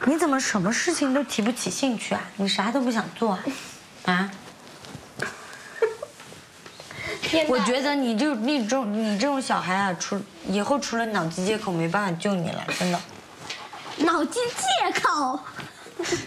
你怎么什么事情都提不起兴趣啊？你啥都不想做啊？啊？我觉得你这种小孩啊，以后除了脑机接口没办法救你了，真的。 脑机借口。